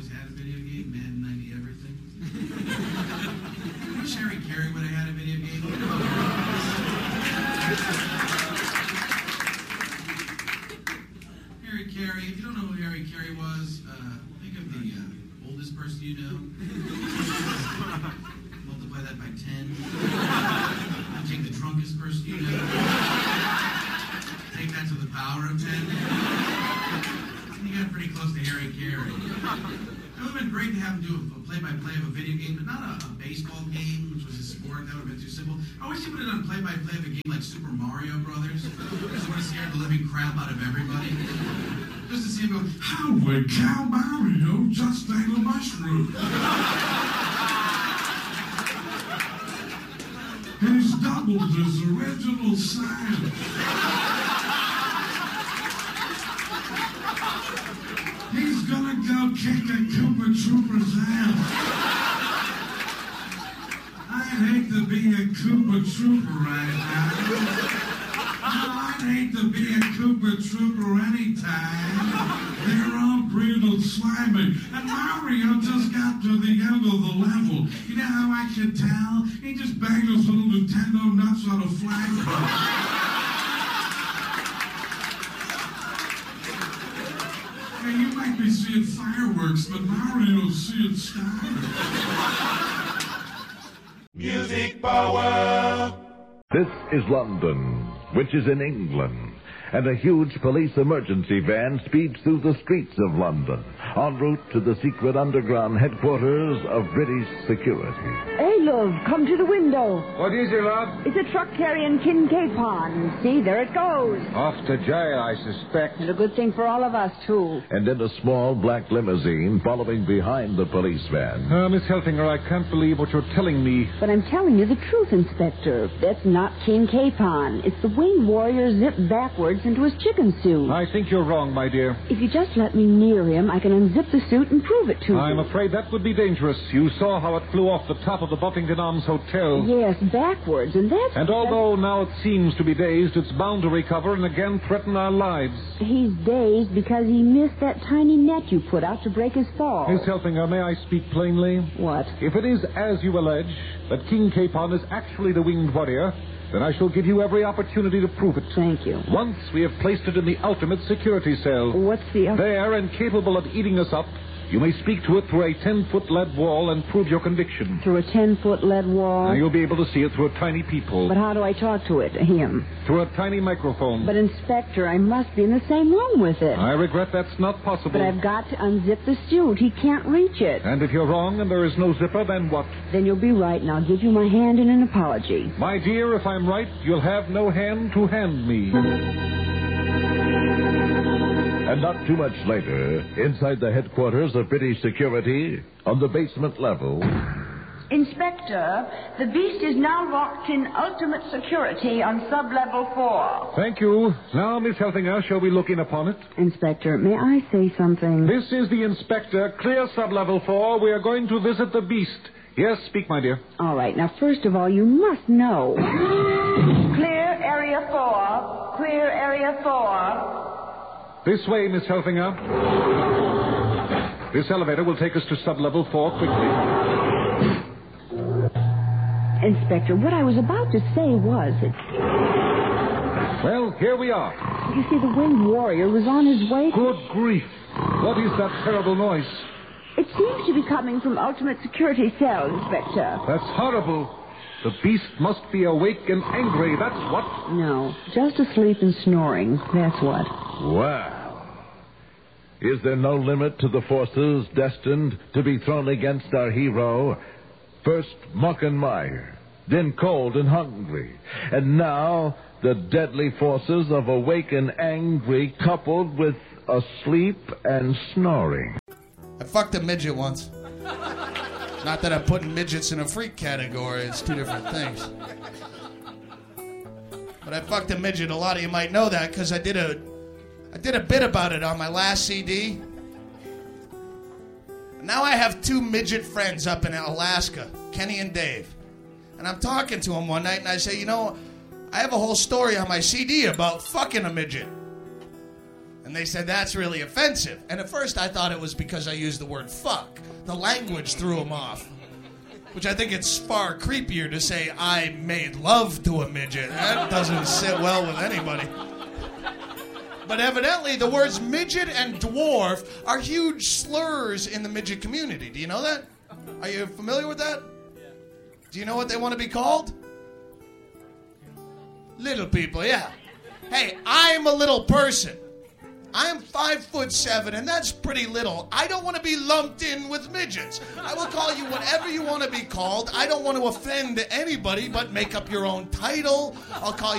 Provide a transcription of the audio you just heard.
always had a video game, Madden 90 everything. I wish Harry Carey would have had a video game. Harry Carey, if you don't know who Harry Carey was, think of the oldest person you know. Multiply that by 10. Take the drunkest person you know. Take that to the power of 10. You got pretty close to Harry Carey. It would have been great to have him do a play-by-play of a video game, but not a baseball game, which was a sport. That would have been too simple. I wish he would have done play-by-play of a game like Super Mario Brothers. Just would have scared the living crap out of everybody. Just to see him go, how would Cow Mario just ate a mushroom? He's doubled his original size. He's gonna go kick a Koopa Trooper's ass. I'd hate to be a Koopa Trooper right now. I'd hate to be a Koopa Trooper anytime. They're all brutal slimy. And Mario just got to the end of the level. You know how I could tell? He just banged those little Nintendo nuts on a flagpole. Hey, you might be seeing fireworks, but Mario's seeing stars. Music power! This is London, which is in England, and a huge police emergency van speeds through the streets of London, en route to the secret underground headquarters of British security. Hey, love, come to the window. What is it, love? It's a truck carrying King Capon. See, there it goes. Off to jail, I suspect. And a good thing for all of us, too. And in a small black limousine following behind the police van. Miss Helfinger, I can't believe what you're telling me. But I'm telling you the truth, Inspector. That's not King Capon. It's the winged warrior zipped backwards into his chicken suit. I think you're wrong, my dear. If you just let me near him, I can unzip the suit and prove it to you. I'm afraid that would be dangerous. You saw how it flew off the top of the Buffington Arms Hotel. Yes, backwards, and that's... And although now it seems to be dazed, it's bound to recover and again threaten our lives. He's dazed because he missed that tiny net you put out to break his fall. Miss Helfinger, may I speak plainly? What? If it is as you allege, that King Capon is actually the winged warrior, then I shall give you every opportunity to prove it. Thank you. Once we have placed it in the ultimate security cell. What's the... There, and capable of eating us up, you may speak to it through a 10-foot lead wall and prove your conviction. Through a 10-foot lead wall? Now, you'll be able to see it through a tiny peephole. But how do I talk to it, him? Through a tiny microphone. But, Inspector, I must be in the same room with it. I regret that's not possible. But I've got to unzip the suit. He can't reach it. And if you're wrong and there is no zipper, then what? Then you'll be right, and I'll give you my hand in an apology. My dear, if I'm right, you'll have no hand to hand me. And not too much later, inside the headquarters of British security, on the basement level... Inspector, the beast is now locked in ultimate security on sub-level 4. Thank you. Now, Miss Helfinger, shall we look in upon it? Inspector, may I say something? This is the inspector. Clear sub-level 4. We are going to visit the beast. Yes, speak, my dear. All right. Now, first of all, you must know... Clear area 4. Clear area 4. This way, Miss Helfinger. This elevator will take us to sub-level 4 quickly. Inspector, what I was about to say was that... Well, here we are. You see, the winged warrior was on his way... Good grief. What is that terrible noise? It seems to be coming from ultimate security cell, Inspector. That's horrible. The beast must be awake and angry, that's what. No, just asleep and snoring, that's what. Wow. Is there no limit to the forces destined to be thrown against our hero? First Mockenmeyer, then cold and hungry, and now the deadly forces of awake and angry coupled with asleep and snoring. I fucked a midget once. Not that I'm putting midgets in a freak category. It's two different things. But I fucked a midget. A lot of you might know that because I did a bit about it on my last CD. Now I have two midget friends up in Alaska, Kenny and Dave. And I'm talking to them one night and I say, you know, I have a whole story on my CD about fucking a midget. And they said, that's really offensive. And at first I thought it was because I used the word fuck. The language threw them off. Which I think it's far creepier to say, I made love to a midget. That doesn't sit well with anybody. But evidently, the words midget and dwarf are huge slurs in the midget community. Do you know that? Are you familiar with that? Do you know what they want to be called? Little people, yeah. Hey, I'm a little person. I'm 5'7", and that's pretty little. I don't want to be lumped in with midgets. I will call you whatever you want to be called. I don't want to offend anybody, but make up your own title. I'll call you